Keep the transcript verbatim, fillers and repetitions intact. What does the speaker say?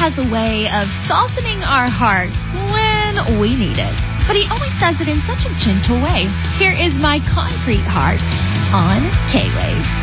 has a way of softening our hearts when we need it. But he always does it in such a gentle way. Here is My Concrete Heart on K-Wave.